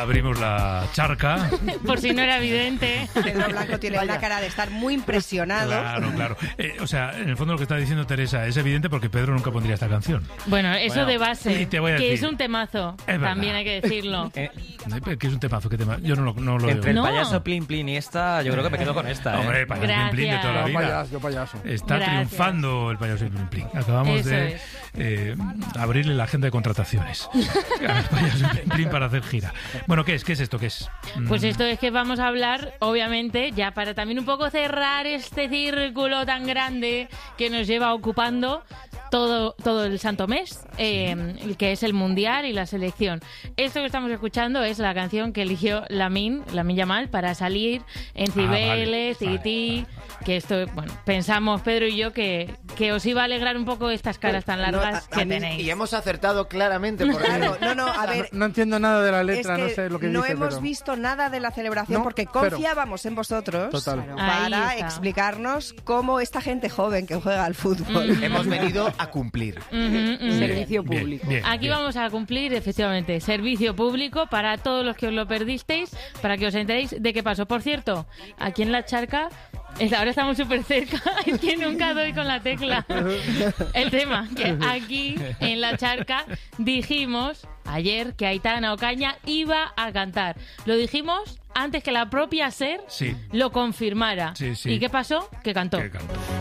Abrimos la charca. Por si no era evidente. Pedro Blanco tiene una cara de estar muy impresionado. Claro. O sea, en el fondo lo que está diciendo Teresa es evidente porque Pedro nunca pondría esta canción. Bueno, eso de base, te voy a que decir. es un temazo, también hay que decirlo. ¿Qué es un temazo? ¿Qué tema? Yo no lo Entre veo. el payaso Plin Plin y esta, yo creo que me quedo con esta. Hombre, payaso Plin Plin de toda la vida. Yo payaso. Está Gracias. triunfando el payaso Plin Plin. Acabamos de abrirle la agenda de contrataciones al payaso Plin Plin para hacer gira. Bueno, ¿qué es esto? ¿Qué es? Pues esto es que vamos a hablar, obviamente, ya para también un poco cerrar este círculo tan grande que nos lleva ocupando todo el santo mes, que es el Mundial y la selección. Esto que estamos escuchando es la canción que eligió Lamine Yamal para salir en Cibeles, Tití, que esto, bueno, pensamos Pedro y yo que os iba a alegrar un poco estas caras tan largas que tenéis. Y hemos acertado claramente. Porque... Claro, a ver... No entiendo nada de la letra, es que no sé lo que no dice, hemos pero... visto nada de la celebración No, porque confiábamos en vosotros Total. para Ahí está. explicarnos cómo esta gente joven que juega al fútbol... Hemos venido a cumplir. Servicio público. Bien, Aquí vamos a cumplir, efectivamente, servicio público para todos los que os lo perdisteis, para que os enteréis de qué pasó. Por cierto, aquí en la charca, ahora estamos súper cerca, es que nunca doy con la tecla. El tema, que aquí en la charca dijimos ayer que Aitana Ocaña iba a cantar. Lo dijimos antes que la propia SER Sí. lo confirmara. Sí. ¿Y qué pasó? Que cantó. ¿Qué canto?